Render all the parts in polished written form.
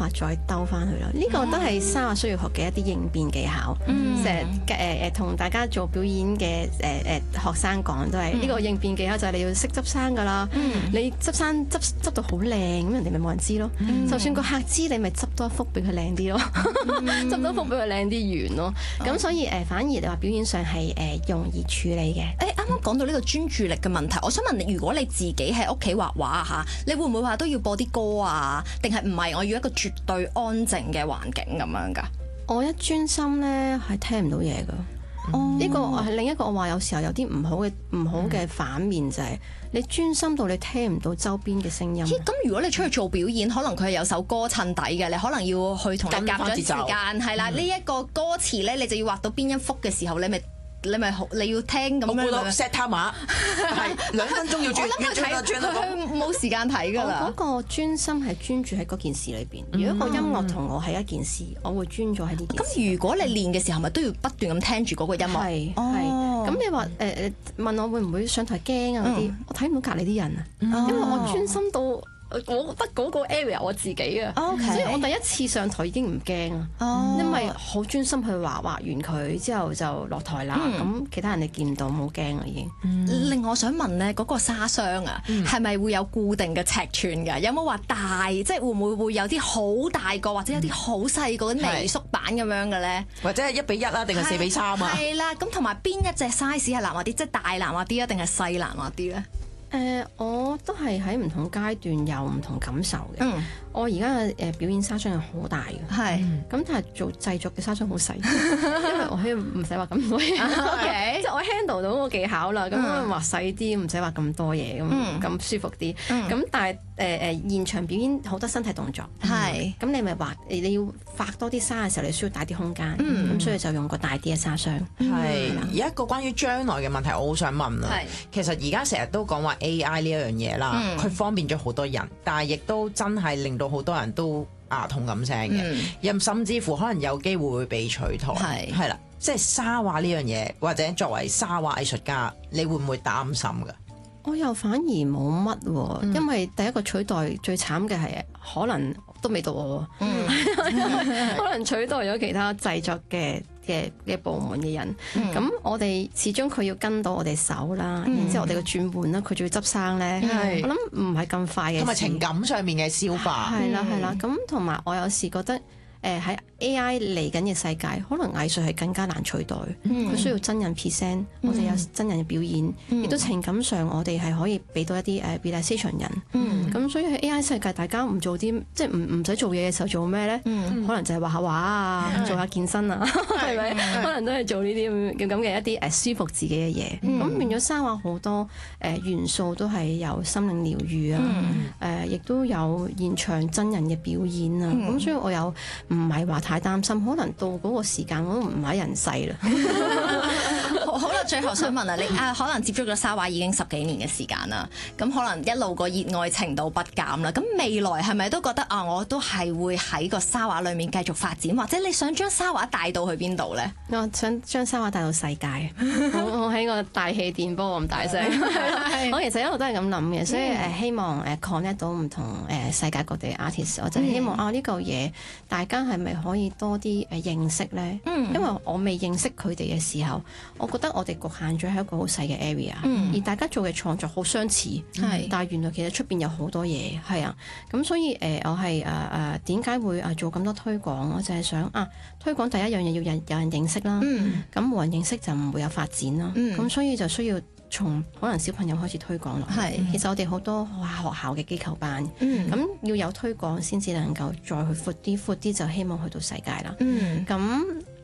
話再兜翻去咯。呢個都係沙畫需要學嘅一啲應變技巧。成日同大家做表演嘅學生講都係呢個應變技巧，就係你要識執生噶啦。你執生執到好靚，咁人哋咪冇人知咯。就算個客知，你咪執多一幅俾佢靚啲咯，執多幅俾佢靚啲完咯。咁所以反而你話表演上係容易處理嘅。 啱啱講到呢個專注力嘅問題，我想問你，如果你自己喺屋企畫畫嚇，你會唔會話都要播啲歌啊？定係唔係我要一個絕對安靜嘅環境咁樣㗎？ 我一專心咧係聽唔到嘢㗎。呢個係另一個我話有時候有啲唔好嘅反面，就係你專心到你聽唔到周邊嘅聲音。 咁如果你出去做表演，可能佢係有首歌襯底嘅，你可能要去同你夾咗時間，係啦，呢一個歌詞咧，你就要畫到邊一幅嘅時候，你要聽咁樣。 我估到 set time 係2分鐘要轉， 佢冇時間睇㗎啦。 我嗰個專心係專注喺嗰件事裏邊。如果個音樂同我係一件事，我會專注喺呢件事。 咁如果你練嘅時候，咪都要不斷咁聽住嗰個音樂。 係。咁你話問我會唔會上台驚啊嗰啲？我睇唔到隔離啲人啊，因為我專心到。我覺得嗰個 area 我自己啊，所以我第一次上台已經唔驚啊，因為好專心去畫完佢之後就落台啦。咁其他人你見唔到，冇驚啦已經。 另外我想問咧，嗰個紗箱啊，係咪會有固定嘅尺寸㗎？有冇話大，即係會有啲好大個，或者有啲好細個嘅微縮版咁樣嘅咧？ 或者係1:1啊，定係4:3啊？ 係啦，咁同埋邊一隻 size 係難畫啲，即係大難畫啲啊，定係細難畫啲咧？ 我都係喺唔同階段有唔同感受嘅。我而家嘅表演紗箱係好大嘅， 係咁但係做製作嘅紗箱好細，因為我可以唔使畫咁多嘢，即係我 handle 到個技巧啦。咁畫細啲，唔使畫咁多嘢，咁舒服啲。咁但係現場表演好多身體動作， 係咁你咪畫你要畫多啲紗嘅時候，你需要大啲空間，咁所以就用個大啲嘅紗箱。 係有一個關於將來嘅問題，我好想問啊。其實而家成日都講話 AI 呢一樣嘢啦，佢方便咗好多人，但係亦都真係令到好多人都牙痛咁聲嘅，甚至乎可能有機會會被取代。係啦，即係沙畫呢樣嘢，或者作為沙畫藝術家，你會唔會擔心㗎？ 我又反而冇乜喎，因為第一個取代最慘嘅係可能都未到我，可能取代咗其他製作嘅部門嘅人。咁我哋始終佢要跟到我哋手啦，然之後我哋嘅轉換啦，佢仲要執生咧。我諗唔係咁快嘅， 同埋情感上面嘅消化。 係啦，咁同埋我有時覺得喺AI 嚟緊嘅世界，可能藝術係更加難取代。佢需要真人 present，我哋有真人嘅表演，亦都情感上我哋係可以俾到一啲realization 人。咁所以喺 AI 世界，大家唔做啲即係唔使做嘢嘅時候做咩咧？可能就係畫下畫啊，做下健身啊，係咪？可能都係做呢啲咁嘅一啲舒服自己嘅嘢。咁變咗沙畫好多元素都係有心靈療愈啊，亦都有現場真人嘅表演啊。咁所以我有唔係話太擔心，可能到嗰個時間我都唔係人世啦。 好啦，最後想問啊，你可能接觸咗沙畫已經10幾年嘅時間啦，咁可能一路個熱愛程度不減啦。咁未來係咪都覺得我都係會喺個沙畫裏面繼續發展，或者你想將沙畫帶到去邊度咧？我想將沙畫帶到世界，我喺個大氣電波咁大聲。我其實一路都係咁諗嘅，所以希望connect 到唔同世界各地嘅 artist，我就希望呢嚿嘢大家係咪可以多啲認識咧？因為我未認識佢哋嘅時候，我覺得我哋局限咗喺一個好細嘅 area，而大家做嘅創作好相似，但係原來其實出邊有好多嘢，係啊，咁所以我係點解會做咁多推廣？我就係想推廣第一樣嘢要有人認識啦，咁冇人認識就唔會有發展啦，咁所以就需要從可能小朋友開始推廣落去。其實我哋好多學校嘅機構班，咁要有推廣先至能夠再去闊啲就希望去到世界啦。咁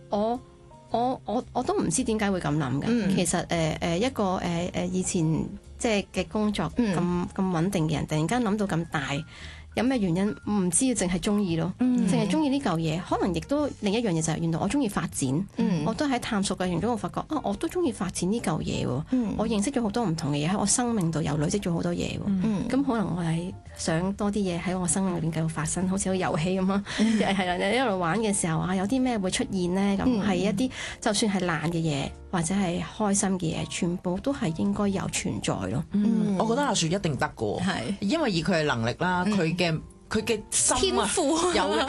我都唔知點解會咁諗嘅。其實一個以前即係嘅工作咁穩定嘅人，突然間諗到咁大。有咩原因唔知，淨係中意咯，淨係中意呢嚿嘢。可能亦都另一樣嘢就係原來我中意發展，我都喺探索過程中我發覺我都中意發展呢嚿嘢喎。我認識咗好多唔同嘅嘢喺我生命度，又累積咗好多嘢喎。咁可能我係想多啲嘢喺我生命裏邊繼續發生，好似個遊戲咁啊。係啦，你一路玩嘅時候有啲咩會出現呢？咁係一啲就算係爛嘅嘢或者係開心嘅嘢，全部都係應該有存在咯。 我覺得阿雪一定得㗎，因為以佢嘅能力啦，佢嘅心啊，有